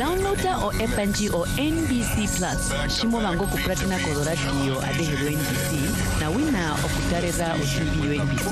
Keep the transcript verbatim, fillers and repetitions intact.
downloada o epanji o N B C Plus shimo bango kupratina kolo radio adehelo N B C na wina okutareza o T V N B C.